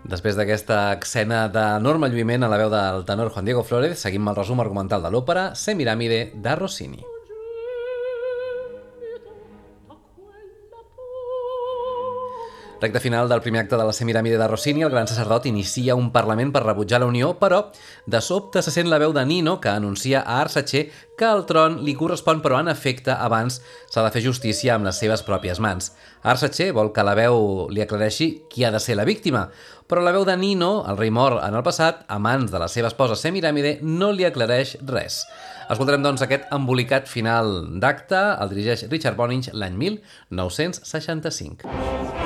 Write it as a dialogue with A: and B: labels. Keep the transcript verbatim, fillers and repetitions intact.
A: Després d'aquesta escena d'enorme lluïment a la veu del tenor Juan Diego Flórez, seguim el resum argumental de l'òpera Semiramide de Rossini. Recte final del primer acte de la Semiramide de Rossini, el gran sacerdot inicia un parlament per rebutjar la unió, però de sobte se sent la veu de Nino que anuncia a Arsace que el tron li correspon, però en efecte abans s'ha de fer justícia amb les seves pròpies mans. Arsace vol que la veu li aclareixi qui ha de ser la víctima, però la veu de Nino, el rei mort en el passat, a mans de la seva esposa Semiramide, no li aclareix res. Escoltarem doncs aquest embolicat final d'acte, el dirigeix Richard Bonynge l'any mil nou-cents seixanta-cinc.